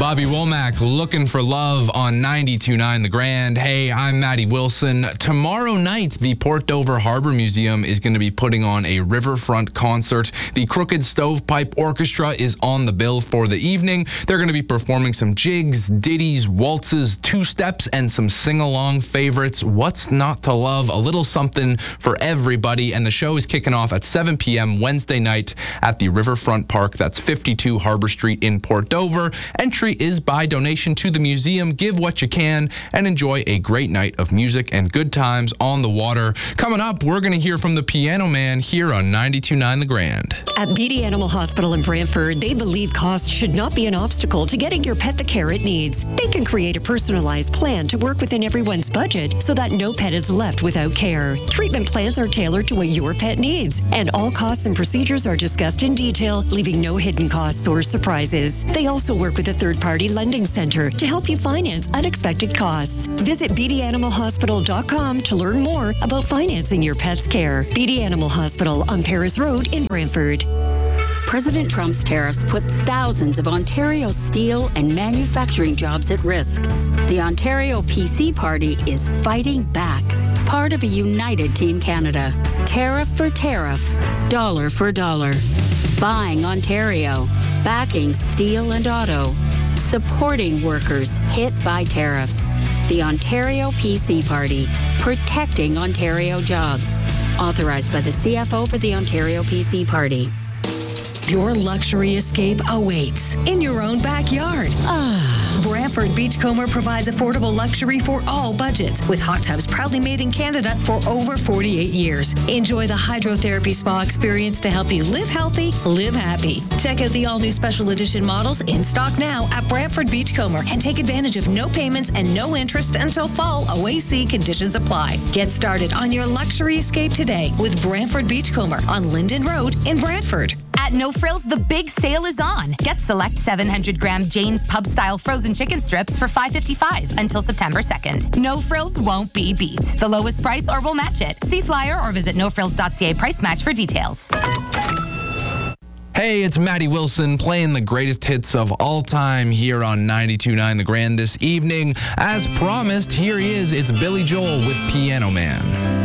Bobby Womack, Looking for Love on 92.9 The Grand. Hey, I'm Maddie Wilson. Tomorrow night, the Port Dover Harbor Museum is going to be putting on a riverfront concert. The Crooked Stovepipe Orchestra is on the bill for the evening. They're going to be performing some jigs, ditties, waltzes, two-steps, and some sing-along favorites. What's not to love? A little something for everybody. And the show is kicking off at 7 p.m. Wednesday night at the Riverfront Park. That's 52 Harbor Street in Port Dover. Entry is by donation to the museum. Give what you can and enjoy a great night of music and good times on the water. Coming up, we're going to hear from the Piano Man here on 92.9 The Grand. At BD Animal Hospital in Brantford, they believe cost should not be an obstacle to getting your pet the care it needs. They can create a personalized plan to work within everyone's budget so that no pet is left without care. Treatment plans are tailored to what your pet needs, and all costs and procedures are discussed in detail, leaving no hidden costs or surprises. They also work with a third-party lending center to help you finance unexpected costs. Visit bdanimalhospital.com to learn more about financing your pet's care. BD Animal Hospital on Paris Road in Brantford. President Trump's tariffs put thousands of Ontario steel and manufacturing jobs at risk. The Ontario PC Party is fighting back, part of a united Team Canada. Tariff for tariff, dollar for dollar. Buying Ontario, backing steel and auto, supporting workers hit by tariffs. The Ontario PC Party, protecting Ontario jobs. Authorized by the CFO for the Ontario PC Party. Your luxury escape awaits in your own backyard. Brantford Beachcomber provides affordable luxury for all budgets, with hot tubs proudly made in Canada for over 48 years. Enjoy the hydrotherapy spa experience to help you live healthy, live happy. Check out the all-new special edition models in stock now at Brantford Beachcomber and take advantage of no payments and no interest until fall. OAC conditions apply. Get started on your luxury escape today with Brantford Beachcomber on Linden Road in Brantford. At No Frills, the big sale is on. Get select 700-gram Jane's Pub-style frozen chicken strips for $5.55 until September 2nd. No Frills won't be beat. The lowest price or we'll match it. See flyer or visit nofrills.ca price match for details. Hey, it's Maddie Wilson playing the greatest hits of all time here on 92.9 The Grand this evening. As promised, here he is. It's Billy Joel with Piano Man.